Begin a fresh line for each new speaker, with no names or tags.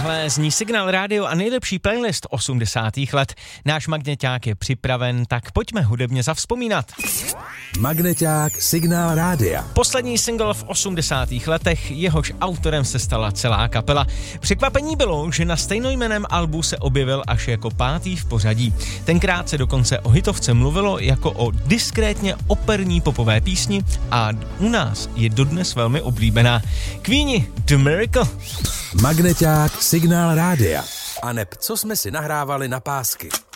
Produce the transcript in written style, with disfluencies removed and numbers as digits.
Takhle zní Signál rádio a nejlepší playlist 80. let. Náš magneťák je připraven, tak pojďme hudebně zavzpomínat.
Magneťák Signál rádia.
Poslední single v 80. letech, jehož autorem se stala celá kapela. Překvapení bylo, že na stejnojmenném albu se objevil až jako 5. v pořadí. Tenkrát se dokonce o hitovce mluvilo jako o diskrétně operní popové písni a u nás je dodnes velmi oblíbená. Queeni, The Miracle.
Magneťák Signál rádia. A neb, co jsme si nahrávali na pásky.